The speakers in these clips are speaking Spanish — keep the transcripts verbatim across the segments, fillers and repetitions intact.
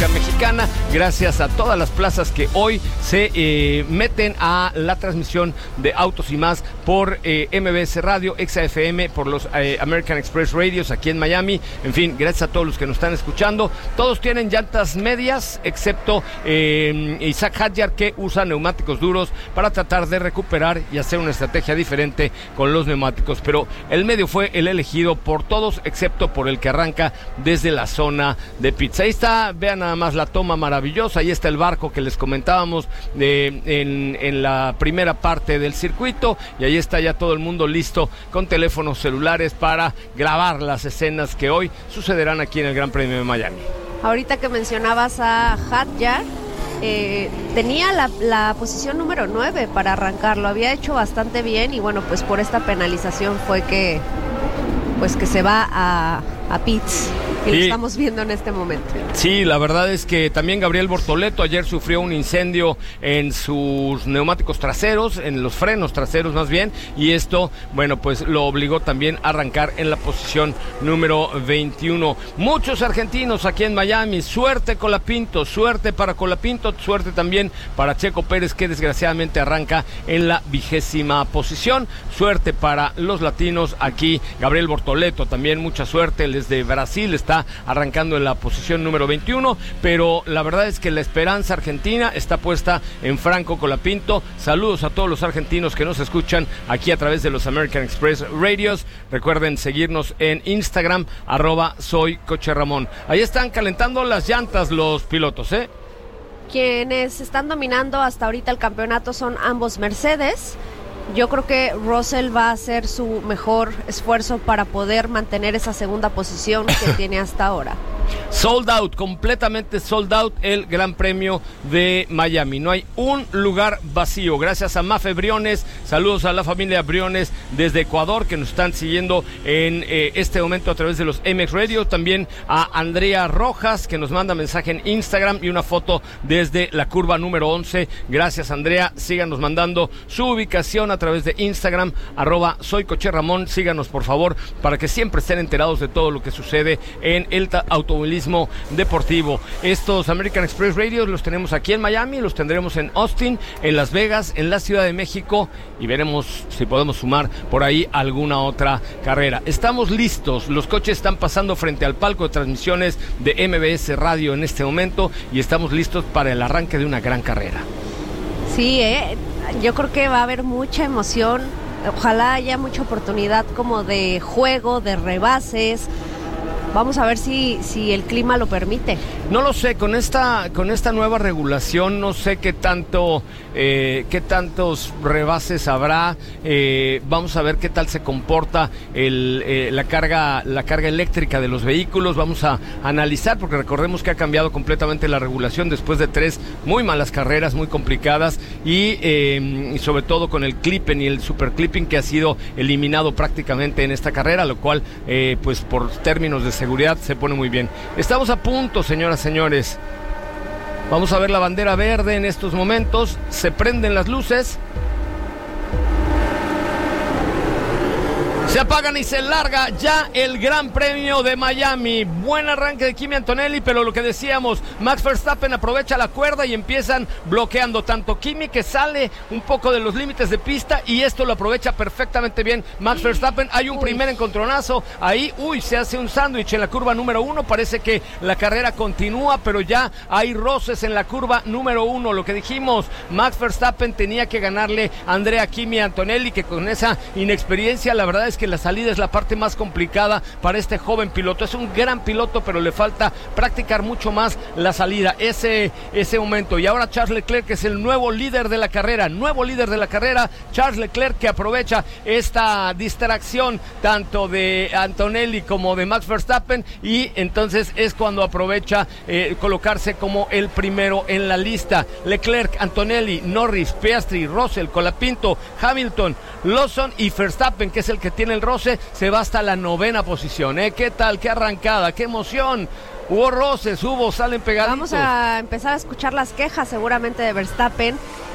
República Mexicana, gracias a todas las plazas que hoy se eh, meten a la transmisión de Autos y Más por eh, M B S Radio, X A F M, por los eh, American Express Radios aquí en Miami. En fin, gracias a todos los que nos están escuchando. Todos tienen llantas medias, excepto eh, Isaac Hadjar, que usa neumáticos duros para tratar de recuperar y hacer una estrategia diferente con los neumáticos. Pero el medio fue el elegido por todos, excepto por el que arranca desde la zona de pits. Ahí está, vean nada más la toma maravillosa. Ahí está el barco que les comentábamos de, en, en la primera parte del circuito, y ahí está ya todo el mundo listo con teléfonos celulares para grabar las escenas que hoy sucederán aquí en el Gran Premio de Miami. Ahorita que mencionabas a Hadjar, eh, tenía la, la posición número nueve para arrancar, lo había hecho bastante bien, y bueno, pues por esta penalización fue que pues que se va a, a pits, y sí, lo estamos viendo en este momento. Sí, la verdad es que también Gabriel Bortoleto ayer sufrió un incendio en sus neumáticos traseros, en los frenos traseros más bien, y esto, bueno, pues lo obligó también a arrancar en la posición número veintiuno. Muchos argentinos aquí en Miami, suerte Colapinto, suerte para Colapinto, suerte también para Checo Pérez, que desgraciadamente arranca en la vigésima posición. Suerte para los latinos aquí, Gabriel Bortoleto también, mucha suerte, desde Brasil está arrancando en la posición número veintiuno, pero la verdad es que la esperanza argentina está puesta en Franco Colapinto. Saludos a todos los argentinos que nos escuchan aquí a través de los American Express Radios. Recuerden seguirnos en Instagram, arroba soy Coche Ramón. Ahí están calentando las llantas los pilotos, ¿eh? Quienes están dominando hasta ahorita el campeonato son ambos Mercedes. Yo creo que Russell va a hacer su mejor esfuerzo para poder mantener esa segunda posición que tiene hasta ahora. Sold out, completamente sold out el Gran Premio de Miami. No hay un lugar vacío. Gracias a Mafe Briones, saludos a la familia Briones desde Ecuador que nos están siguiendo en eh, este momento a través de los M X Radio. También a Andrea Rojas, que nos manda mensaje en Instagram y una foto desde la curva número once. Gracias, Andrea. Síganos mandando su ubicación a través de Instagram, arroba soy Coche Ramón. Síganos, por favor, para que siempre estén enterados de todo lo que sucede en el automovilismo deportivo. Estos American Express Radios los tenemos aquí en Miami, los tendremos en Austin, en Las Vegas, en la Ciudad de México, y veremos si podemos sumar por ahí alguna otra carrera. Estamos listos, los coches están pasando frente al palco de transmisiones de M B S Radio en este momento, y estamos listos para el arranque de una gran carrera. Sí, eh, yo creo que va a haber mucha emoción, ojalá haya mucha oportunidad como de juego, de rebases. Vamos a ver si, si el clima lo permite. No lo sé, con esta con esta nueva regulación no sé qué tanto eh, qué tantos rebases habrá. Eh, vamos a ver qué tal se comporta el, eh, la carga la carga eléctrica de los vehículos. Vamos a analizar, porque recordemos que ha cambiado completamente la regulación después de tres muy malas carreras, muy complicadas, y, eh, y sobre todo con el clipping y el super clipping que ha sido eliminado prácticamente en esta carrera, lo cual eh, pues por términos de seguridad se pone muy bien. Estamos a punto, señoras, señores. Vamos a ver la bandera verde en estos momentos. Se prenden las luces. Se apagan y se larga ya el Gran Premio de Miami. Buen arranque de Kimi Antonelli, pero lo que decíamos, Max Verstappen aprovecha la cuerda y empiezan bloqueando tanto Kimi, que sale un poco de los límites de pista, y esto lo aprovecha perfectamente bien Max Verstappen. Hay un primer encontronazo ahí, uy, se hace un sándwich en la curva número uno. Parece que la carrera continúa, pero ya hay roces en la curva número uno. Lo que dijimos, Max Verstappen tenía que ganarle a Andrea Kimi Antonelli, que con esa inexperiencia, la verdad es que que la salida es la parte más complicada para este joven piloto. Es un gran piloto, pero le falta practicar mucho más la salida, ese, ese momento. Y ahora Charles Leclerc, que es el nuevo líder de la carrera, nuevo líder de la carrera, Charles Leclerc, que aprovecha esta distracción tanto de Antonelli como de Max Verstappen, y entonces es cuando aprovecha eh, colocarse como el primero en la lista. Leclerc, Antonelli, Norris, Piastri, Russell, Colapinto, Hamilton, Lawson y Verstappen, que es el que tiene el roce, se va hasta la novena posición. ¿eh? ¿Qué tal? ¿Qué arrancada? ¡Qué emoción! Hubo roces, hubo, salen pegaditos. Vamos a empezar a escuchar las quejas seguramente de Verstappen.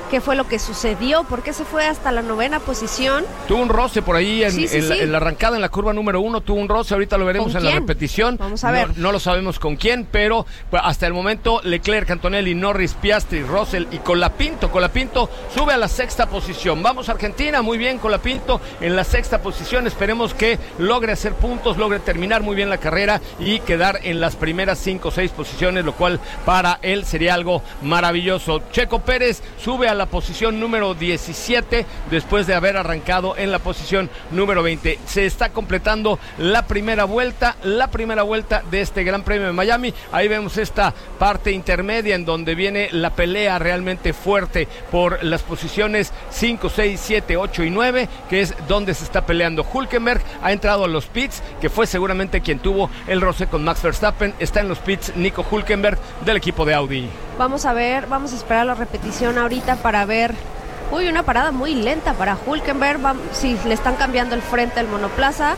qué fue lo que sucedió, por qué se fue hasta la novena posición. Tuvo un roce por ahí en, sí, sí, en, sí. La, en la arrancada, en la curva número uno, tuvo un roce, ahorita lo veremos en quién? la repetición. Vamos a ver. No, no lo sabemos con quién, pero pues, hasta el momento Leclerc, Antonelli, Norris, Piastri, Russell y Colapinto. Colapinto sube a la sexta posición. Vamos a Argentina, muy bien Colapinto en la sexta posición. Esperemos que logre hacer puntos, logre terminar muy bien la carrera y quedar en las primeras cinco o seis posiciones, lo cual para él sería algo maravilloso. Checo Pérez sube a la posición número diecisiete después de haber arrancado en la posición número veinte. Se está completando la primera vuelta, la primera vuelta de este Gran Premio de Miami. Ahí vemos esta parte intermedia en donde viene la pelea realmente fuerte por las posiciones cinco, seis, siete, ocho y nueve, que es donde se está peleando. Hülkenberg ha entrado a los pits, que fue seguramente quien tuvo el roce con Max Verstappen. Está en los pits Nico Hülkenberg del equipo de Audi. Vamos a ver, vamos a esperar la repetición ahorita para ver. Uy, una parada muy lenta para Hülkenberg. Sí, le están cambiando el frente al monoplaza.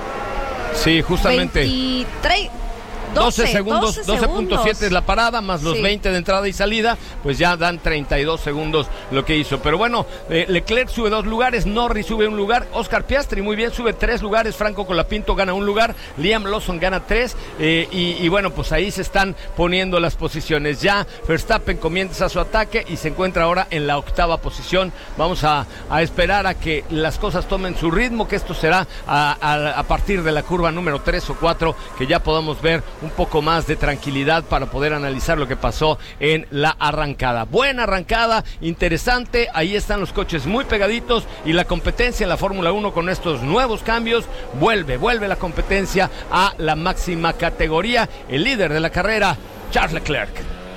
Sí, justamente. veintitrés, doce, doce segundos, doce punto siete es la parada, más los sí. veinte de entrada y salida, pues ya dan treinta y dos segundos lo que hizo. Pero bueno, eh, Leclerc sube dos lugares, Norris sube un lugar, Oscar Piastri muy bien sube tres lugares, Franco Colapinto gana un lugar, Liam Lawson gana tres, eh, y, y bueno, pues ahí se están poniendo las posiciones. Ya Verstappen comienza su ataque y se encuentra ahora en la octava posición. Vamos a, a esperar a que las cosas tomen su ritmo, que esto será a, a, a partir de la curva número tres o cuatro, que ya podamos ver un poco más de tranquilidad para poder analizar lo que pasó en la arrancada. Buena arrancada, interesante, ahí están los coches muy pegaditos y la competencia en la Fórmula uno con estos nuevos cambios, vuelve, vuelve la competencia a la máxima categoría. El líder de la carrera, Charles Leclerc.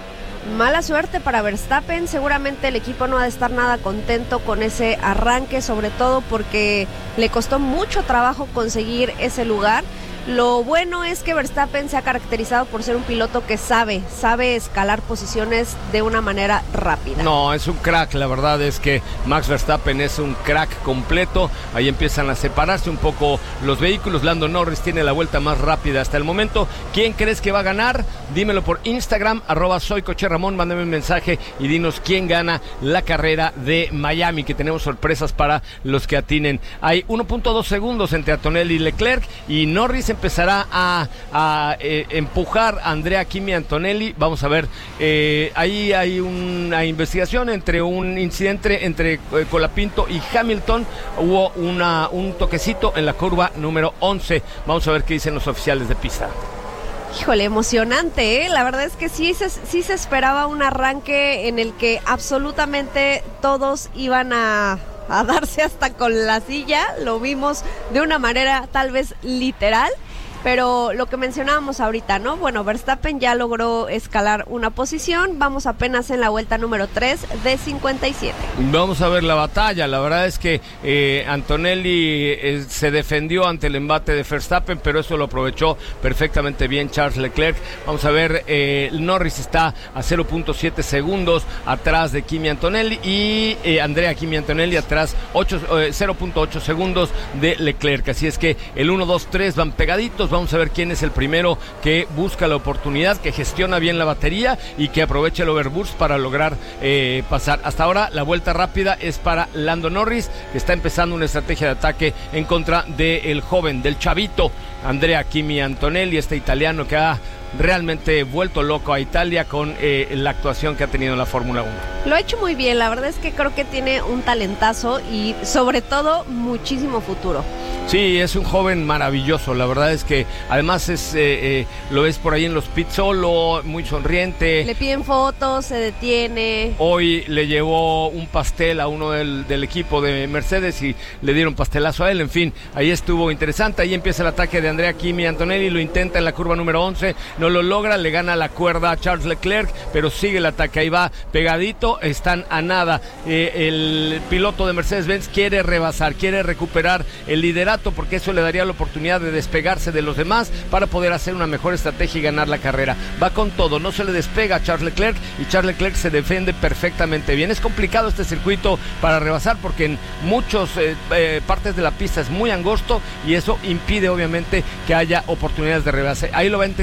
Mala suerte para Verstappen, seguramente el equipo no ha de estar nada contento con ese arranque, sobre todo porque le costó mucho trabajo conseguir ese lugar. Lo bueno es que Verstappen se ha caracterizado por ser un piloto que sabe, sabe escalar posiciones de una manera rápida. No, es un crack, la verdad es que Max Verstappen es un crack completo. Ahí empiezan a separarse un poco los vehículos. Lando Norris tiene la vuelta más rápida hasta el momento. ¿Quién crees que va a ganar? Dímelo por Instagram, arroba soy Coche Ramón, mándame un mensaje y dinos quién gana la carrera de Miami, que tenemos sorpresas para los que atinen. Hay uno punto dos segundos entre Antonelli y Leclerc, y Norris empezará a, a eh, empujar a Andrea Kimi Antonelli. Vamos a ver, eh, ahí hay una investigación entre un incidente entre eh, Colapinto y Hamilton. Hubo una, un toquecito en la curva número once. Vamos a ver qué dicen los oficiales de pista. Híjole, emocionante, ¿eh? La verdad es que sí se, sí se esperaba un arranque en el que absolutamente todos iban a... a darse hasta con la silla. Lo vimos de una manera tal vez literal, pero lo que mencionábamos ahorita, ¿no? Bueno, Verstappen ya logró escalar una posición, vamos apenas en la vuelta número tres de cincuenta y siete. Vamos a ver la batalla. La verdad es que eh, Antonelli eh, se defendió ante el embate de Verstappen, pero eso lo aprovechó perfectamente bien Charles Leclerc. Vamos a ver, eh, Norris está a cero punto siete segundos atrás de Kimi Antonelli y eh, Andrea Kimi Antonelli atrás eh, cero punto ocho segundos de Leclerc. Así es que el uno, dos, tres van pegaditos. Vamos a ver quién es el primero que busca la oportunidad, que gestiona bien la batería y que aprovecha el overboost para lograr eh, pasar. Hasta ahora la vuelta rápida es para Lando Norris, que está empezando una estrategia de ataque en contra del joven, del chavito Andrea Kimi Antonelli, este italiano que ha realmente vuelto loco a Italia con eh, la actuación que ha tenido en la Fórmula uno. Lo ha hecho muy bien, la verdad es que creo que tiene un talentazo y sobre todo muchísimo futuro. Sí, es un joven maravilloso, la verdad es que además es eh, eh, lo ves por ahí en los pits solo, muy sonriente. Le piden fotos, se detiene. Hoy le llevó un pastel a uno del, del equipo de Mercedes y le dieron pastelazo a él. En fin, ahí estuvo interesante. Ahí empieza el ataque de Andrea Kimi Antonelli, lo intenta en la curva número once, no lo logra, le gana la cuerda a Charles Leclerc, pero sigue el ataque, ahí va pegadito, están a nada. Eh, el piloto de Mercedes-Benz quiere rebasar, quiere recuperar el liderato, porque eso le daría la oportunidad de despegarse de los demás para poder hacer una mejor estrategia y ganar la carrera. Va con todo, no se le despega a Charles Leclerc y Charles Leclerc se defiende perfectamente bien. Es complicado este circuito para rebasar porque en muchas eh, eh, partes de la pista es muy angosto y eso impide obviamente que haya oportunidades de rebase. Ahí lo va a intentar nuevamente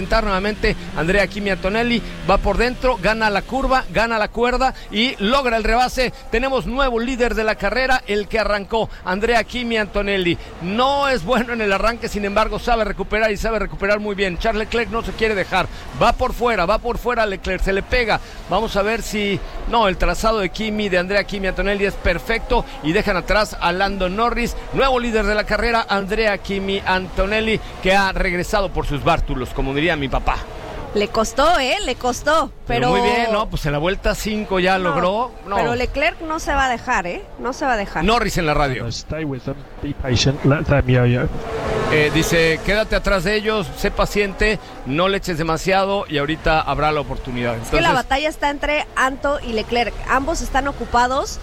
rápidamente Andrea Kimi Antonelli, va por dentro, gana la curva, gana la cuerda y logra el rebase. Tenemos nuevo líder de la carrera, el que arrancó, Andrea Kimi Antonelli. No es bueno en el arranque, sin embargo sabe recuperar y sabe recuperar muy bien. Charles Leclerc no se quiere dejar, va por fuera, va por fuera Leclerc, se le pega. Vamos a ver si... No, el trazado de Kimi, de Andrea Kimi Antonelli es perfecto y dejan atrás a Lando Norris, nuevo líder de la carrera, Andrea Kimi Antonelli, que ha regresado por sus bártulos, como diría mi papá. Le costó, ¿eh? Le costó, pero... pero muy bien, ¿no? Pues en la vuelta cinco ya no, logró. No. Pero Leclerc no se va a dejar, ¿eh? No se va a dejar. Norris en la radio. Stay with them, be patient, let them yo-yo. Eh, dice, quédate atrás de ellos, sé paciente, no le eches demasiado y ahorita habrá la oportunidad. Entonces... Es que la batalla está entre Anto y Leclerc. Ambos están ocupados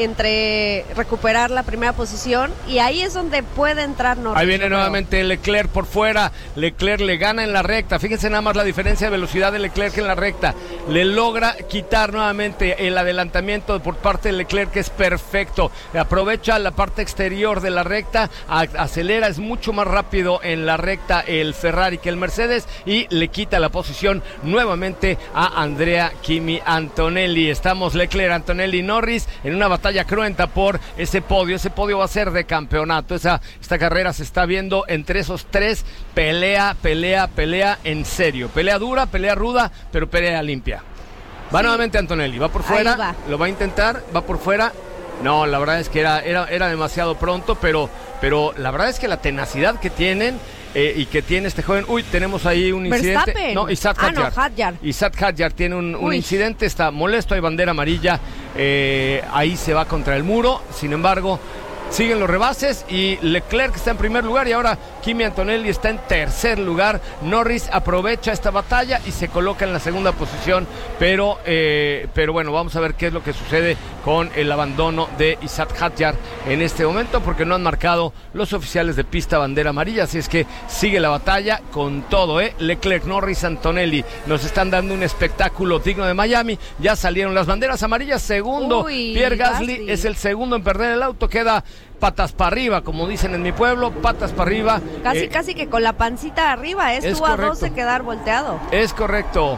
entre recuperar la primera posición y ahí es donde puede entrar Norris. Ahí viene nuevamente Leclerc por fuera, Leclerc le gana en la recta, fíjense nada más la diferencia de velocidad de Leclerc en la recta, le logra quitar nuevamente el adelantamiento por parte de Leclerc, que es perfecto, aprovecha la parte exterior de la recta, acelera, es mucho más rápido en la recta el Ferrari que el Mercedes y le quita la posición nuevamente a Andrea Kimi Antonelli. Estamos Leclerc, Antonelli y Norris en una batalla batalla cruenta por ese podio, ese podio va a ser de campeonato, esa, esta carrera se está viendo entre esos tres, pelea, pelea, pelea en serio, pelea dura, pelea ruda, pero pelea limpia. Va sí. Nuevamente Antonelli, va por fuera, va. Lo va a intentar, va por fuera, no, la verdad es que era, era, era demasiado pronto, pero, pero la verdad es que la tenacidad que tienen Eh, y que tiene este joven, uy, tenemos ahí un incidente. Verstappen. No, Isaac Hadjar. Ah, no, Hadjar. Isaac Hadjar tiene un, un incidente, está molesto, hay bandera amarilla, eh, ahí se va contra el muro, sin embargo, siguen los rebases y Leclerc está en primer lugar y ahora Kimi Antonelli está en tercer lugar. Norris aprovecha esta batalla y se coloca en la segunda posición, pero, eh, pero bueno, vamos a ver qué es lo que sucede con el abandono de Isaac Hadjar en este momento, porque no han marcado los oficiales de pista bandera amarilla, así es que sigue la batalla con todo, ¿eh? Leclerc, Norris, Antonelli nos están dando un espectáculo digno de Miami. Ya salieron las banderas amarillas, segundo Uy, Pierre Gasly, Gasly es el segundo en perder el auto, queda patas para arriba, como dicen en mi pueblo, patas para arriba. Casi, eh, casi que con la pancita arriba, es, es tú a doce quedar volteado. Es correcto.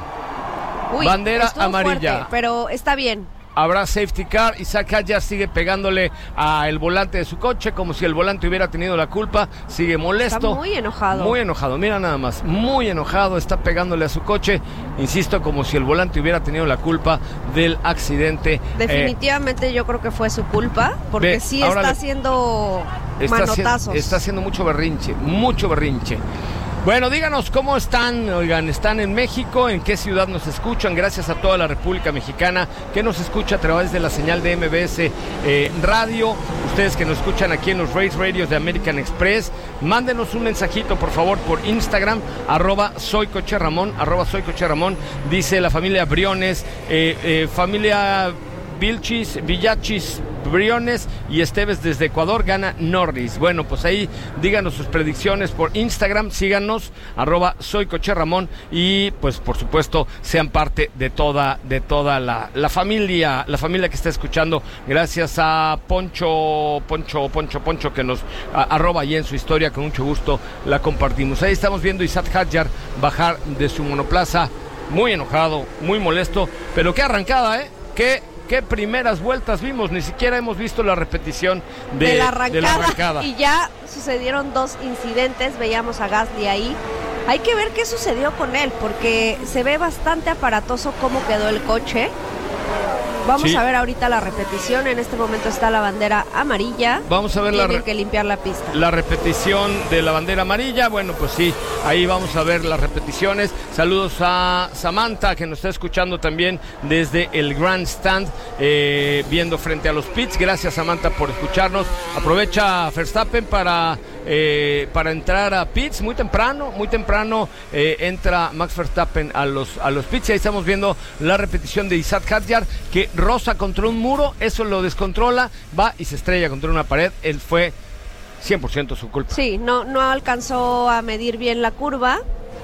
Uy, bandera amarilla. Fuerte, pero está bien. Habrá safety car, Isaac Hadjar sigue pegándole al volante de su coche como si el volante hubiera tenido la culpa, sigue molesto. Está muy enojado. Muy enojado, mira nada más, muy enojado, está pegándole a su coche, insisto, como si el volante hubiera tenido la culpa del accidente. Definitivamente eh, yo creo que fue su culpa, porque ve, sí está le, haciendo está manotazos. Haci- está haciendo mucho berrinche, mucho berrinche. Bueno, díganos cómo están, oigan, están en México, en qué ciudad nos escuchan, gracias a toda la República Mexicana que nos escucha a través de la señal de M B S eh, Radio, ustedes que nos escuchan aquí en los Race Radios de American Express, mándenos un mensajito por favor por Instagram, arroba soy Coche Ramón, arroba soy Coche Ramón, dice la familia Briones, eh, eh, familia Vilchis, Villachis, Briones y Esteves desde Ecuador, gana Norris. Bueno, pues ahí díganos sus predicciones por Instagram, síganos, arroba soy Coche Ramón y pues por supuesto sean parte de toda, de toda la, la familia, la familia que está escuchando. Gracias a Poncho, Poncho, Poncho, Poncho que nos a, arroba ahí en su historia, con mucho gusto la compartimos. Ahí estamos viendo a Isaac Hadjar bajar de su monoplaza, muy enojado, muy molesto, pero qué arrancada, ¿eh? Qué Qué primeras vueltas vimos, ni siquiera hemos visto la repetición de, de, la, arrancada, de la arrancada. Y ya sucedieron dos incidentes, veíamos a Gasly ahí. Hay que ver qué sucedió con él, porque se ve bastante aparatoso cómo quedó el coche. Vamos sí. a ver ahorita la repetición. En este momento está la bandera amarilla. Vamos a ver Tienen la re- que limpiar la pista. La repetición de la bandera amarilla. Bueno, pues sí, ahí vamos a ver las repeticiones. Saludos a Samantha, que nos está escuchando también desde el Grandstand, eh, viendo frente a los pits. Gracias, Samantha, por escucharnos. Aprovecha Verstappen para eh, para entrar a pits muy temprano, muy temprano eh, entra Max Verstappen a los a los pits. Y ahí estamos viendo la repetición de Isaac Hadjar, que roza contra un muro, eso lo descontrola, va y se estrella contra una pared. Él fue cien por ciento su culpa. Sí, no, no alcanzó a medir bien la curva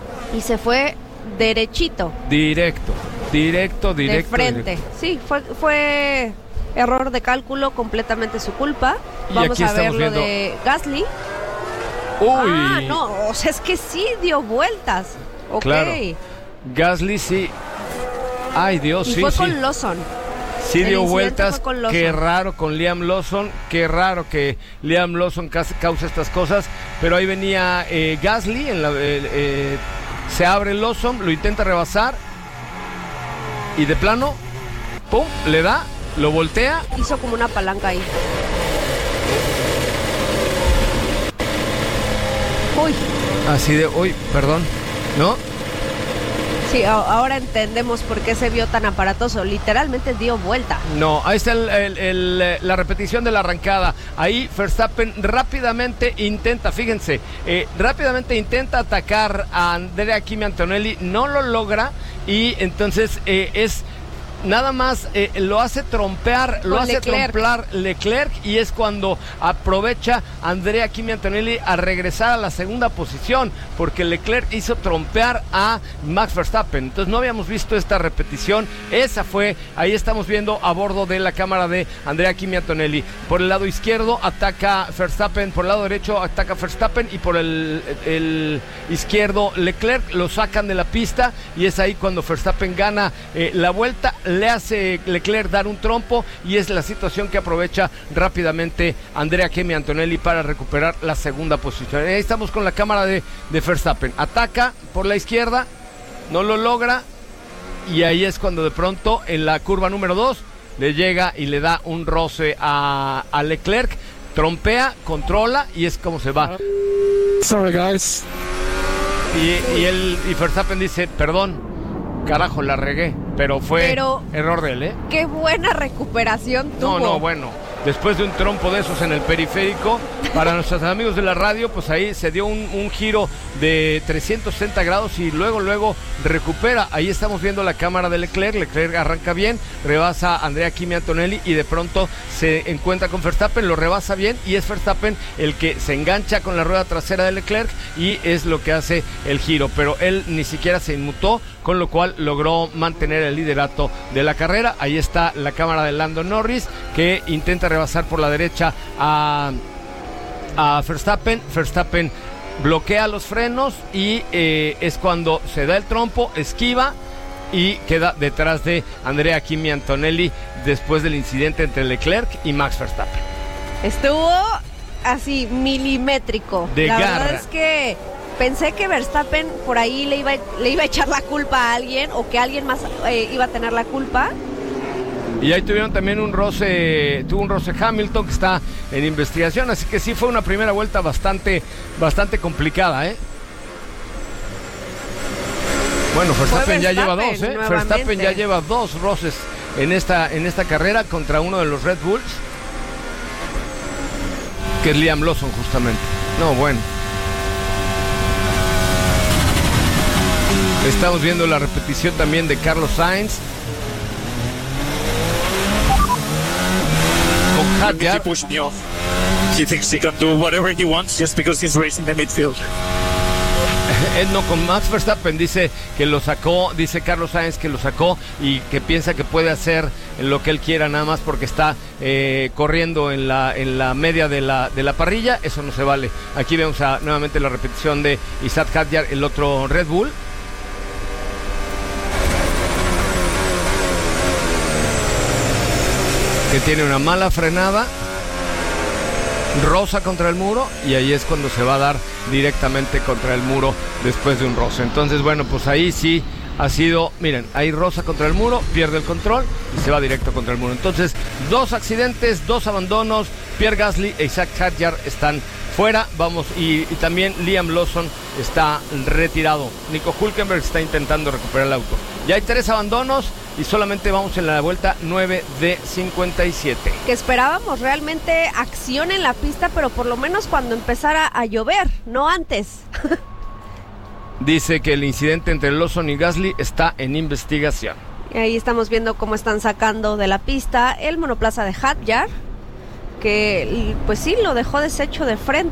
y se fue derechito. Directo, directo, directo. De frente. Directo. Sí, fue, fue error de cálculo, completamente su culpa. Y Vamos a ver lo viendo... de Gasly. Uy. Ah, no, o sea, es que sí dio vueltas. Ok. Claro. Gasly sí. Ay, Dios, y sí, fue sí. con Lawson. Sí El dio incidente vueltas, fue con Lawson. qué raro con Liam Lawson, qué raro que Liam Lawson causa estas cosas, pero ahí venía eh, Gasly, en la, eh, eh, se abre Lawson, lo intenta rebasar y de plano, pum, le da, lo voltea. Hizo como una palanca ahí. Uy. Así de, uy, perdón, ¿no? Sí, ahora entendemos por qué se vio tan aparatoso. Literalmente dio vuelta. No, ahí está el, el, el, la repetición de la arrancada. Ahí Verstappen rápidamente intenta, fíjense, eh, rápidamente intenta atacar a Andrea Kimi Antonelli, no lo logra y entonces eh, es... Nada más eh, lo hace trompear, lo Con hace Leclerc. trompear Leclerc y es cuando aprovecha Andrea Kimi Antonelli a regresar a la segunda posición, porque Leclerc hizo trompear a Max Verstappen. Entonces no habíamos visto esta repetición, esa fue, ahí estamos viendo a bordo de la cámara de Andrea Kimi Antonelli. Por el lado izquierdo ataca Verstappen, por el lado derecho ataca Verstappen y por el, el izquierdo Leclerc, lo sacan de la pista y es ahí cuando Verstappen gana eh, la vuelta. Le hace Leclerc dar un trompo y es la situación que aprovecha rápidamente Andrea Kimi Antonelli para recuperar la segunda posición. Ahí estamos con la cámara de, de Verstappen. Ataca por la izquierda, no lo logra y ahí es cuando de pronto en la curva número dos le llega y le da un roce a, a Leclerc, trompea, controla y es como se va. Sorry, guys. Y, y, él, y Verstappen dice, perdón. Carajo, la regué, pero fue pero error de él, ¿eh? Qué buena recuperación tuvo. No, no, bueno, después de un trompo de esos en el periférico, para nuestros amigos de la radio, pues ahí se dio un, un giro de trescientos sesenta grados y luego, luego recupera. Ahí estamos viendo la cámara de Leclerc, Leclerc arranca bien, rebasa a Andrea Kimi Antonelli y de pronto se encuentra con Verstappen, lo rebasa bien y es Verstappen el que se engancha con la rueda trasera de Leclerc y es lo que hace el giro, pero él ni siquiera se inmutó, con lo cual logró mantener el liderato de la carrera. Ahí está la cámara de Lando Norris que intenta rebasar por la derecha a, a Verstappen. Verstappen bloquea los frenos y eh, es cuando se da el trompo, esquiva y queda detrás de Andrea Kimi Antonelli después del incidente entre Leclerc y Max Verstappen. Estuvo así milimétrico. De la garra. verdad es que pensé que Verstappen por ahí le iba, le iba a echar la culpa a alguien o que alguien más eh, iba a tener la culpa. Y ahí tuvieron también un roce, tuvo un roce Hamilton que está en investigación, así que sí fue una primera vuelta bastante, bastante complicada, ¿eh? Bueno, Verstappen ya lleva dos, ¿eh? nuevamente. Verstappen ya lleva dos roces en esta, en esta carrera contra uno de los Red Bulls, que es Liam Lawson justamente. No, bueno. Estamos viendo la repetición también de Carlos Sainz. Con Hadjar. He pushed me off. He thinks he can do whatever he wants just because he's racing the midfield. Eh, no, con Max Verstappen dice que lo sacó, dice Carlos Sainz que lo sacó y que piensa que puede hacer lo que él quiera nada más porque está eh, corriendo en la en la media de la de la parrilla. Eso no se vale. Aquí vemos a, nuevamente la repetición de Isaac Hadjar, el otro Red Bull. Que tiene una mala frenada, roza contra el muro y ahí es cuando se va a dar directamente contra el muro después de un roce. Entonces, bueno, pues ahí sí ha sido, miren, ahí roza contra el muro, pierde el control y se va directo contra el muro. Entonces, dos accidentes, dos abandonos, Pierre Gasly e Isaac Hadjar están fuera, vamos, y, y también Liam Lawson está retirado. Nico Hülkenberg está intentando recuperar el auto. Ya hay tres abandonos y solamente vamos en la vuelta nueve de cincuenta y siete. Que esperábamos realmente acción en la pista, pero por lo menos cuando empezara a llover, no antes. Dice que el incidente entre Lawson y Gasly está en investigación. Y ahí estamos viendo cómo están sacando de la pista el monoplaza de Hadjar, que pues sí, lo dejó deshecho de frente.